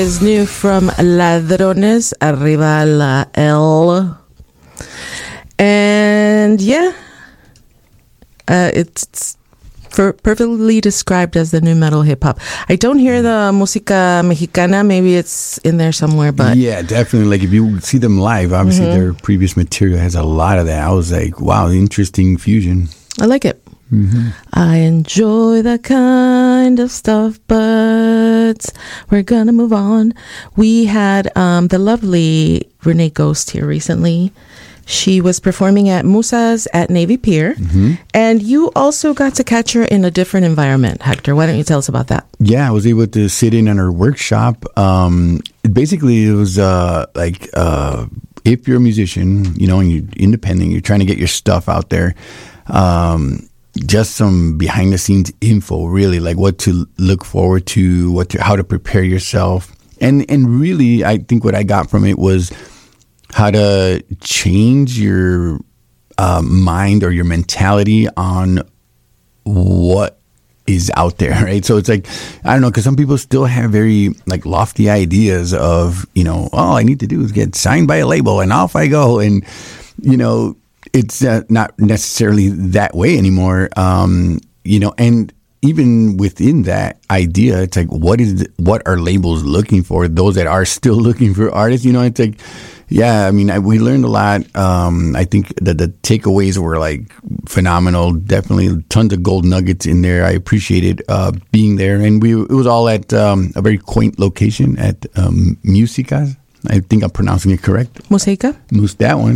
Is new from Ladrones, Arriba la L. And yeah, it's perfectly described as the new metal hip hop. I don't hear the música mexicana. Maybe it's in there somewhere, but yeah, definitely. Like if you see them live, obviously their previous material has a lot of that. I was like, wow, interesting fusion. I like it. I enjoy that kind of stuff, but we're gonna move on. We had the lovely Renee Ghost here recently. She was performing at Musa's at Navy Pier, and you also got to catch her in a different environment. Hector, why don't you tell us about that? Yeah, I was able to sit in on her workshop. Basically, it was if you're a musician, you know, and you're independent, you're trying to get your stuff out there. Just some behind the scenes info, really, like what to look forward to, how to prepare yourself. And really, I think what I got from it was how to change your mind or your mentality on what is out there, right? So it's like, I don't know, because some people still have very like lofty ideas of, you know, all I need to do is get signed by a label and off I go. And, you know, it's not necessarily that way anymore, you know, and even within that idea, it's like, what are labels looking for? Those that are still looking for artists, you know, it's like, yeah, I mean, we learned a lot. I think that the takeaways were like phenomenal. Definitely tons of gold nuggets in there. I appreciated being there. And it was all at a very quaint location at Musicas. I think I'm pronouncing it correct. Musica? That one.